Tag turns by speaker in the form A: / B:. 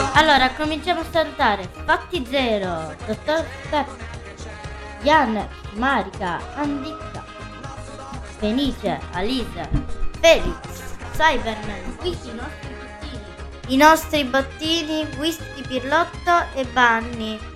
A: Allora, cominciamo a salutare Fatti Zero, Dottor Peppo, Ian, Marica, Andicca, Fenice, Alisa, Felix, Cyberman, Wiki, i nostri bottini, Whisky, Pirlotto e Bunny.